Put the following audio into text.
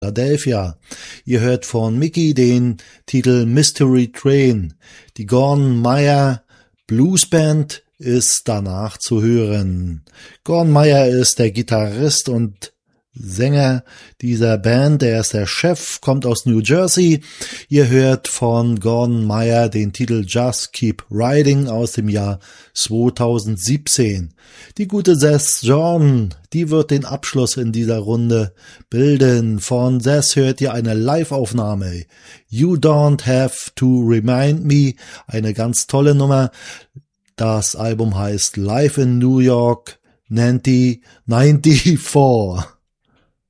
Philadelphia. Ihr hört von Mickey den Titel Mystery Train. Die Gordon Meyer Blues Band ist danach zu hören. Gordon Meyer ist der Gitarrist und Sänger dieser Band, er ist der Chef, kommt aus New Jersey. Ihr hört von Gordon Meyer den Titel Just Keep Riding aus dem Jahr 2017. Die gute Seth Jordan, die wird den Abschluss in dieser Runde bilden. Von Seth hört ihr eine Live-Aufnahme. You Don't Have to Remind Me, eine ganz tolle Nummer. Das Album heißt Live in New York 94.